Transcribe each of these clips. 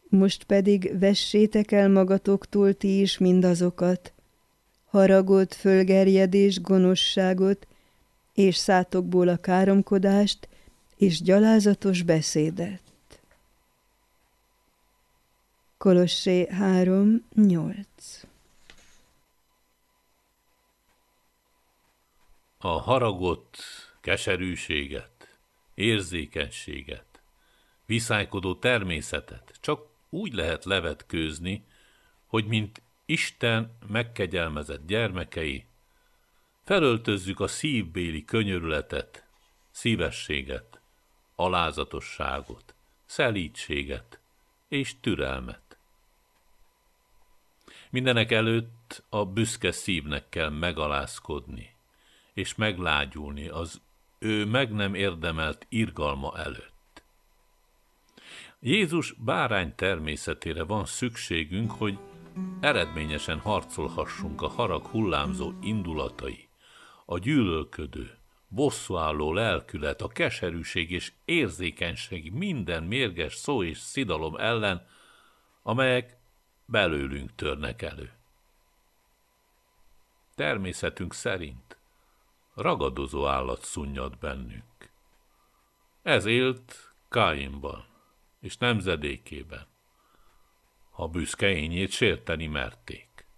Most pedig vessétek el magatoktól ti is mindazokat, haragot, fölgerjedést, gonoszságot, és szátokból a káromkodást és gyalázatos beszédet. Kolossé 3:8. A haragot, keserűséget, érzékenységet, viszálykodó természetet csak úgy lehet levetkőzni, hogy mint Isten megkegyelmezett gyermekei, felöltözzük a szívbéli könyörületet, szívességet, alázatosságot, szelídséget és türelmet. Mindenek előtt a büszke szívnek kell megalázkodni, és meglágyulni az ő meg nem érdemelt irgalma előtt. Jézus bárány természetére van szükségünk, hogy eredményesen harcolhassunk a harag hullámzó indulatai, a gyűlölködő, bosszúálló lelkület, a keserűség és érzékenység minden mérges szó és szidalom ellen, amelyek belőlünk törnek elő. Természetünk szerint ragadozó állat szunnyad bennünk. Ez élt Káinban és nemzedékében, ha büszke ényét sérteni merték.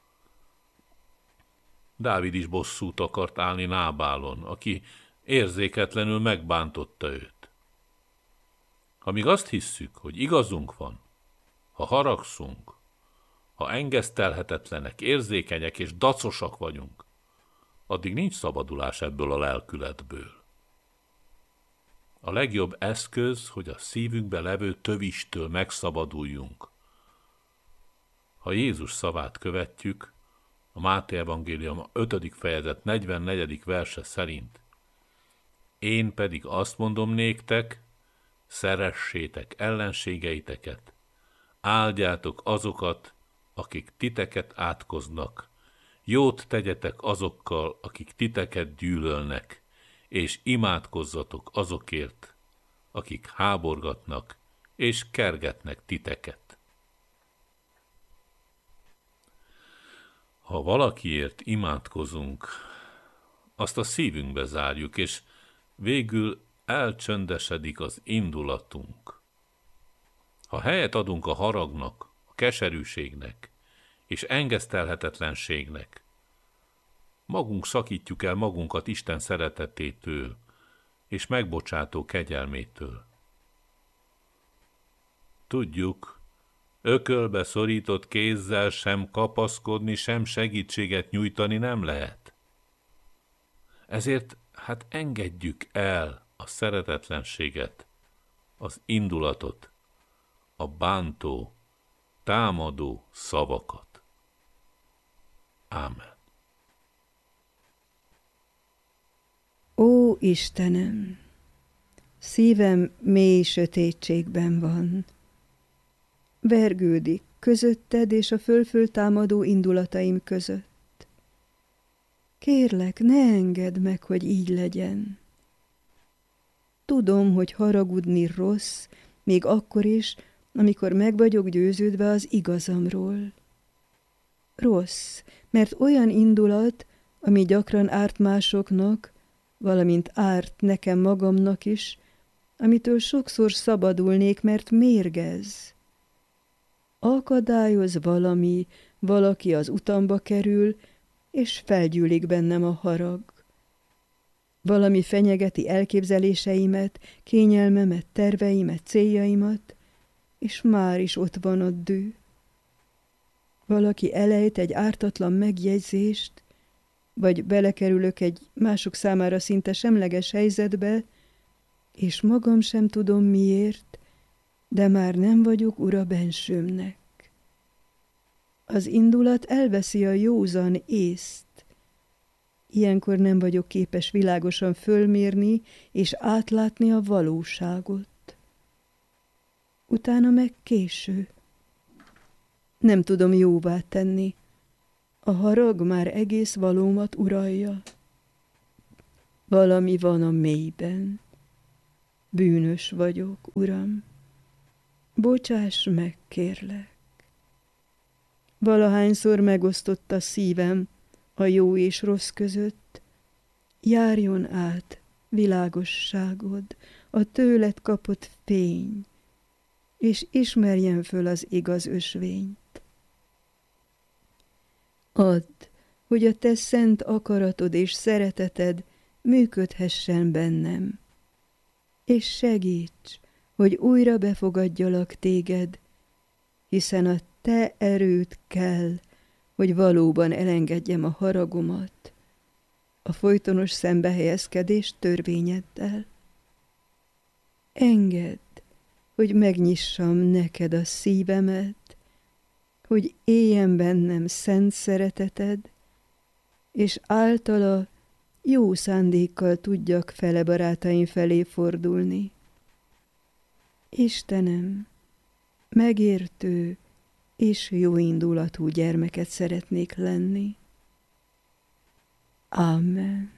Dávid is bosszút akart állni Nábálon, aki érzéketlenül megbántotta őt. Ha még azt hisszük, hogy igazunk van, ha haragszunk, ha engesztelhetetlenek, érzékenyek és dacosak vagyunk, addig nincs szabadulás ebből a lelkületből. A legjobb eszköz, hogy a szívünkbe levő tövistől megszabaduljunk. Ha Jézus szavát követjük, a Máté evangélium 5. fejezet 44. verse szerint: én pedig azt mondom néktek, szeressétek ellenségeiteket, áldjátok azokat, akik titeket átkoznak, jót tegyetek azokkal, akik titeket gyűlölnek, és imádkozzatok azokért, akik háborgatnak és kergetnek titeket. Ha valakiért imádkozunk, azt a szívünkbe zárjuk, és végül elcsöndesedik az indulatunk. Ha helyet adunk a haragnak, a keserűségnek és engesztelhetetlenségnek, magunk szakítjuk el magunkat Isten szeretetétől és megbocsátó kegyelmétől. Tudjuk, ökölbe szorított kézzel sem kapaszkodni, sem segítséget nyújtani nem lehet. Ezért engedjük el a szeretetlenséget, az indulatot, a bántó, támadó szavakat. Ámen. Ó Istenem, szívem mély sötétségben van. Vergődik közötted és a föltámadó indulataim között. Kérlek, ne engedd meg, hogy így legyen. Tudom, hogy haragudni rossz, még akkor is, amikor meg vagyok győződve az igazamról. Rossz, mert olyan indulat, ami gyakran árt másoknak, valamint árt nekem magamnak is, amitől sokszor szabadulnék, mert mérgez. Akadályoz valaki az utamba kerül, és felgyűlik bennem a harag. Valami fenyegeti elképzeléseimet, kényelmemet, terveimet, céljaimat, és már is ott van a dű. Valaki elejt egy ártatlan megjegyzést, vagy belekerülök egy mások számára szinte semleges helyzetbe, és magam sem tudom miért, de már nem vagyok ura bensőmnek. Az indulat elveszi a józan észt. Ilyenkor nem vagyok képes világosan fölmérni és átlátni a valóságot. Utána meg késő. Nem tudom jóvá tenni. A harag már egész valómat uralja. Valami van a mélyben. Bűnös vagyok, Uram. Bocsáss meg, kérlek. Valahányszor megosztotta szívem a jó és rossz között, járjon át világosságod, a tőled kapott fény, és ismerjen föl az igaz ösvényt. Add, hogy a te szent akaratod és szereteted működhessen bennem, és segíts, hogy újra befogadjalak téged, hiszen a te erőd kell, hogy valóban elengedjem a haragomat, a folytonos szembehelyezkedést törvényeddel. Engedd, hogy megnyissam neked a szívemet, hogy éljen bennem szent szereteted, és általa jó szándékkal tudjak fele barátaim felé fordulni. Istenem, megértő és jóindulatú gyermeket szeretnék lenni. Amen.